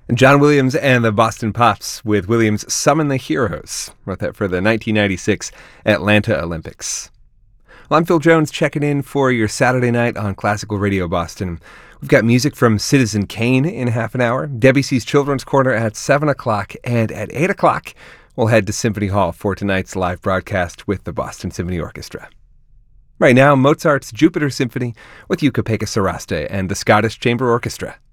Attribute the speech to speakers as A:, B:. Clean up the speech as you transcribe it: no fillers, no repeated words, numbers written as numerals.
A: John Williams and the Boston Pops with Williams' Summon the Heroes, wrote that for the 1996 Atlanta Olympics. Well, I'm Phil Jones checking in for your Saturday night on Classical Radio Boston. We've got music from Citizen Kane in half an hour, Debussy's Children's Corner at 7 o'clock, and at 8 o'clock, we'll head to Symphony Hall for tonight's live broadcast with the Boston Symphony Orchestra. Right now, Mozart's Jupiter Symphony with Jukka-Pekka Saraste and the Scottish Chamber Orchestra.